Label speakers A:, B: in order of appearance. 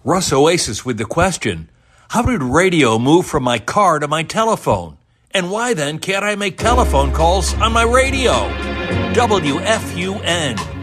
A: Russ Oasis with the question, how did radio move from my car to my telephone? And why then can't I make telephone calls on my radio? WFUN.